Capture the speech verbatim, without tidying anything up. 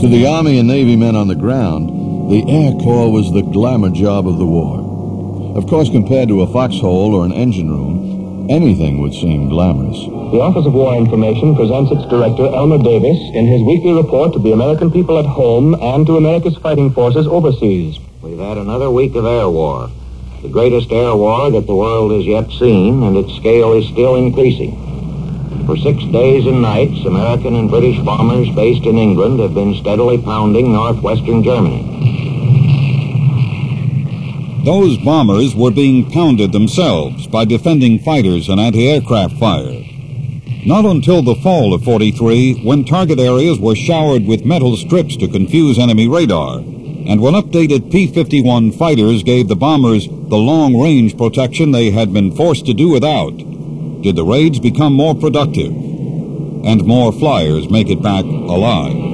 To the Army and Navy men on the ground, the Air Corps was the glamour job of the war. Of course, compared to a foxhole or an engine room, anything would seem glamorous. The Office of War Information presents its director, Elmer Davis, in his weekly report to the American people at home and to America's fighting forces overseas. We've had another week of air war, the greatest air war that the world has yet seen, and its scale is still increasing. For six days and nights, American and British bombers based in England have been steadily pounding northwestern Germany. Those bombers were being pounded themselves by defending fighters and anti-aircraft fire. Not until the fall of forty-three, when target areas were showered with metal strips to confuse enemy radar, and when updated P fifty-one fighters gave the bombers the long-range protection they had been forced to do without, did the raids become more productive and more flyers make it back alive.